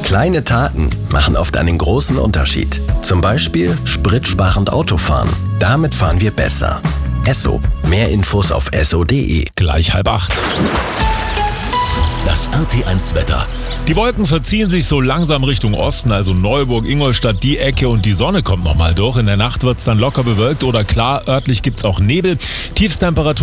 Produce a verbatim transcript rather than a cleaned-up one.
Kleine Taten machen oft einen großen Unterschied. Zum Beispiel spritsparend Autofahren. Damit fahren wir besser. Esso. Mehr Infos auf esso punkt de. Gleich halb acht. Das R T eins Wetter. Die Wolken verziehen sich so langsam Richtung Osten, also Neuburg, Ingolstadt, die Ecke, und die Sonne kommt nochmal durch. In der Nacht wird es dann locker bewölkt oder klar, örtlich gibt es auch Nebel. Tiefstemperatur